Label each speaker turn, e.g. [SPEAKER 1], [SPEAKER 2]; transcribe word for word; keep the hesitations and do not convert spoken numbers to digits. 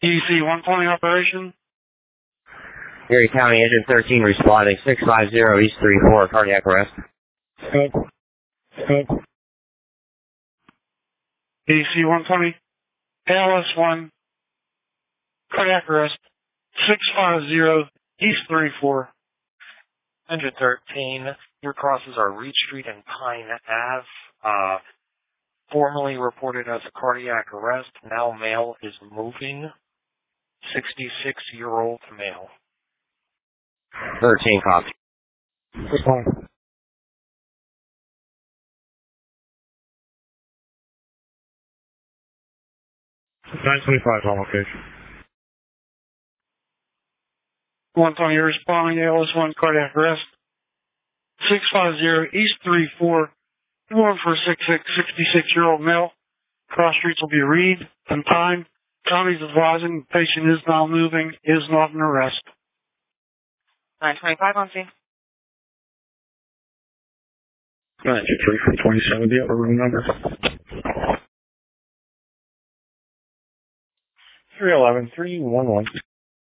[SPEAKER 1] E C one twenty operation.
[SPEAKER 2] Erie County Engine thirteen responding, six five zero East three four, cardiac arrest.
[SPEAKER 1] E C one twenty, A L S one, cardiac arrest, six five zero East three four.
[SPEAKER 3] Engine thirteen, your crosses are Reed Street and Pine Ave. Uh, formerly reported as a cardiac arrest, now male is moving. sixty-six-year-old male.
[SPEAKER 2] thirteen copy.
[SPEAKER 1] Respond. nine twenty-five on location. one twenty, you're responding, A L S one, cardiac arrest. six five zero East three four, one for sixty-six-year-old male. Cross streets will be Reed and Pine. County's advising the patient is now moving, is not an arrest.
[SPEAKER 3] nine twenty-five on scene.
[SPEAKER 1] nine two three four twenty-seven, the upper room number.
[SPEAKER 3] three eleven, three one one.